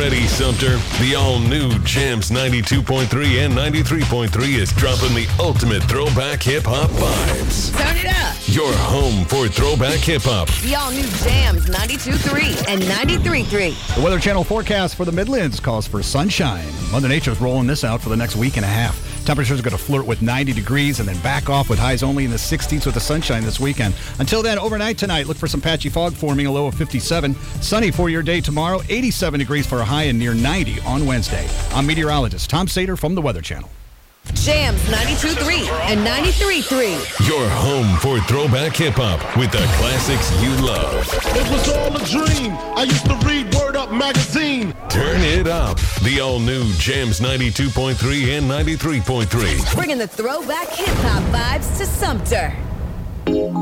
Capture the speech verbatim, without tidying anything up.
ready, Sumter? The all-new Jams ninety-two point three and ninety-three point three is dropping the ultimate throwback hip-hop vibes. Turn it up. Your home for throwback hip-hop. The all-new Jams ninety-two point three and ninety-three point three. The Weather Channel forecast for the Midlands calls for sunshine. Mother Nature's rolling this out for the next week and a half. Temperatures are going to flirt with ninety degrees and then back off with highs only in the sixties with the sunshine this weekend. Until then, overnight tonight, look for some patchy fog forming, a low of fifty-seven. Sunny for your day tomorrow, eighty-seven degrees for a high and near ninety on Wednesday. I'm meteorologist Tom Sater from the Weather Channel. Jams ninety-two point three and ninety-three point three. Your home for throwback hip-hop with the classics you love. It was all a dream. I used to read Word Up magazine. Turn it up. The all-new Jams ninety-two point three and ninety-three point three. Bringing the throwback hip-hop vibes to Sumter.